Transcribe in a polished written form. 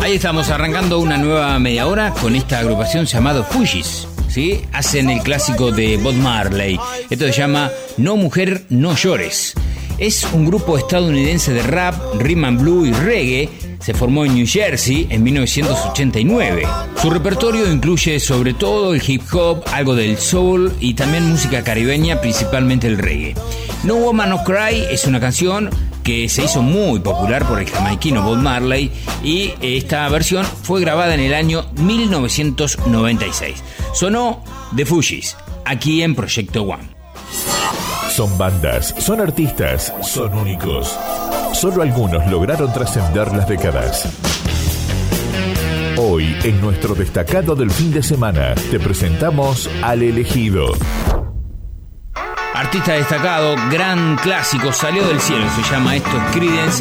Ahí estamos arrancando una nueva media hora con esta agrupación llamada Fugees, ¿sí? Hacen el clásico de Bob Marley. Esto se llama No Mujer No Llores. Es un grupo estadounidense de rap, rhythm and blues y reggae. Se formó en New Jersey en 1989. Su repertorio incluye sobre todo el hip hop, algo del soul y también música caribeña, principalmente el reggae. No Woman No Cry es una canción que se hizo muy popular por el jamaiquino Bob Marley y esta versión fue grabada en el año 1996. Sonó The Fugees, aquí en Proyecto One. Son bandas, son artistas, son únicos. Solo algunos lograron trascender las décadas. Hoy, en nuestro destacado del fin de semana, te presentamos al elegido. Artista destacado, gran clásico, salió del cielo, se llama esto Creedence